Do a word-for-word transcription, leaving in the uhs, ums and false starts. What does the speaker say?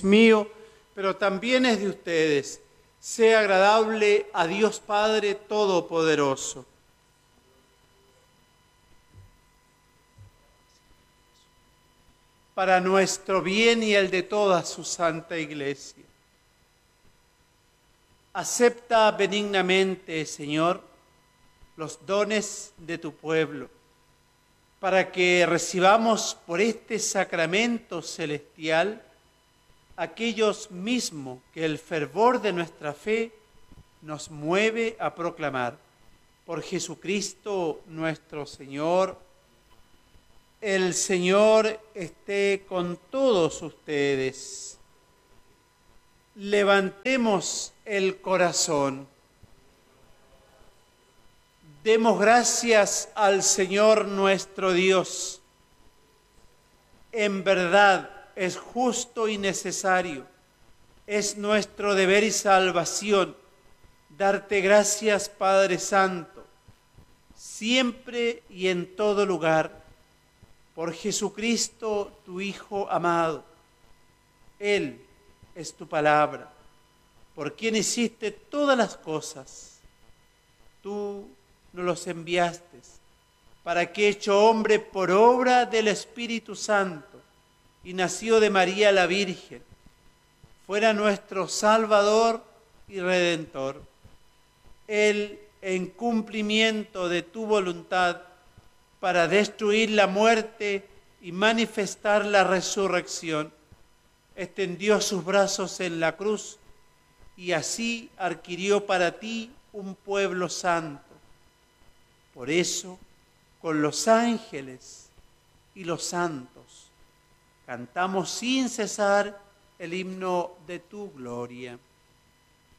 es mío, pero también es de ustedes. Sea agradable a Dios Padre Todopoderoso. Para nuestro bien y el de toda su santa Iglesia. Acepta benignamente, Señor, los dones de tu pueblo, para que recibamos por este sacramento celestial aquellos mismos que el fervor de nuestra fe nos mueve a proclamar. Por Jesucristo nuestro Señor. El Señor esté con todos ustedes. Levantemos el corazón. Demos gracias al Señor nuestro Dios. En verdad es justo y necesario, es nuestro deber y salvación darte gracias, Padre Santo, siempre y en todo lugar, por Jesucristo, tu Hijo amado. Él es tu palabra, por quien hiciste todas las cosas. Tú nos los enviaste, para que, hecho hombre por obra del Espíritu Santo, y nacido de María la Virgen, fuera nuestro Salvador y Redentor. Él, en cumplimiento de tu voluntad, para destruir la muerte y manifestar la resurrección, extendió sus brazos en la cruz y así adquirió para ti un pueblo santo. Por eso, con los ángeles y los santos, cantamos sin cesar el himno de tu gloria.